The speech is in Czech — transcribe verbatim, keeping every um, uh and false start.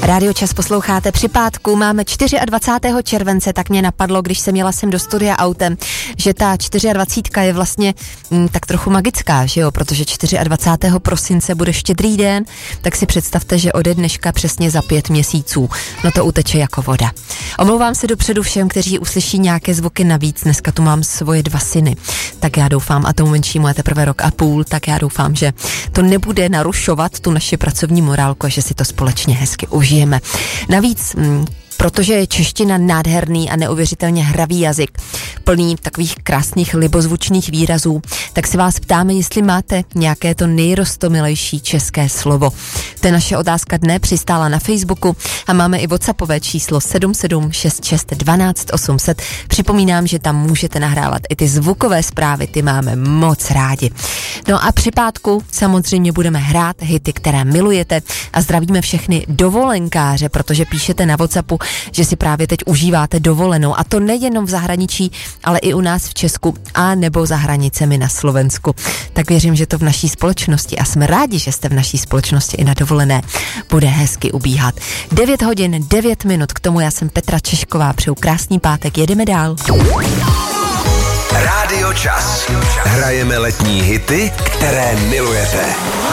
Rádio Čas posloucháte při pátku, máme dvacátého čtvrtého července, tak mě napadlo, když jsem jela sem do studia autem, že ta dvacítka čtyři je vlastně m, tak trochu magická, že jo, protože dvacátého čtvrtého prosince bude Štědrý den, tak si představte, že ode dneška přesně za pět měsíců, no to uteče jako voda. Omlouvám se dopředu všem, kteří uslyší nějaké zvuky navíc, dneska tu mám svoje dva syny, tak já doufám, a tomu menšímu je teprve rok a půl, tak já doufám, že to nebude narušovat tu naši pracovní morálku a že si to společně hezky užijeme. Navíc, m, protože je čeština nádherný a neuvěřitelně hravý jazyk, plný takových krásných libozvučných výrazů, tak se vás ptáme, jestli máte nějaké to nejrostomilejší české slovo. To je naše otázka dne, přistála na Facebooku a máme i WhatsAppové číslo sedm sedm šest šest dvanáct osm set. Připomínám, že tam můžete nahrávat i ty zvukové zprávy, ty máme moc rádi. No a při pátku samozřejmě budeme hrát hity, které milujete a zdravíme všechny dovolenkáře, protože píšete na WhatsAppu, že si právě teď užíváte dovolenou a to nejenom v zahraničí, ale i u nás v Česku a nebo za hranicemi na Slovensku. Tak věřím, že to v naší společnosti a jsme rádi, že jste v naší společnosti i na dovolené, bude hezky ubíhat. devět hodin, devět minut, k tomu já jsem Petra Češková, přeju krásný pátek, jedeme dál. Rádio Čas. Hrajeme letní hity, které milujete.